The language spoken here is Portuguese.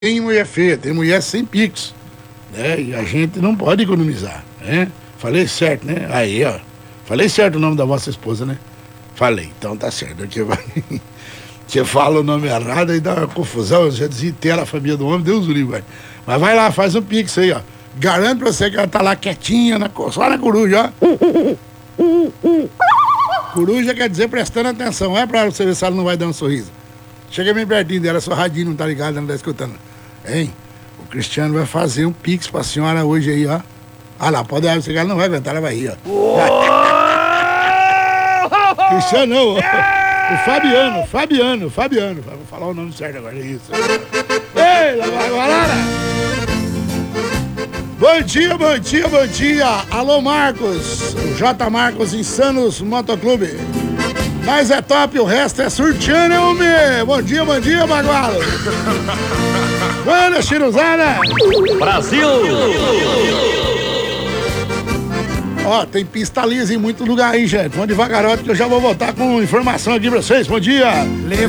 Tem mulher feia, tem mulher sem Pix, né? E a gente não pode economizar, né? Falei certo, né? Aí, ó. Falei certo o nome da vossa esposa, né? Falei, então tá certo. Porque você fala o nome errado e dá uma confusão. Eu já desenterra a família do homem, Deus o livre, vai. Mas vai lá, faz um Pix aí, ó. Garanto pra você que ela tá lá quietinha, só na coruja, ó. Coruja quer dizer prestando atenção, é pra você ver se ela não vai dar um sorriso. Chega bem pertinho dela, sua radinho não tá ligado, ela não tá escutando. Hein? O Cristiano vai fazer um Pix pra senhora hoje aí, ó. Ah lá, pode olhar, você ela não vai aguentar, ela vai rir, ó. Cristiano não, o Fabiano. Vou falar o nome certo agora, é isso. Ei, galera! Bom dia. Alô, Marcos. O J. Marcos Insanos Motoclube. Mas é top, o resto é surtiano, homem. Bom dia, Bagualo. Manda, Chiruzada. Brasil! Ó, tem pista lisa em muito lugar aí, gente. Vamos devagarote que eu já vou voltar com informação aqui pra vocês. Bom dia.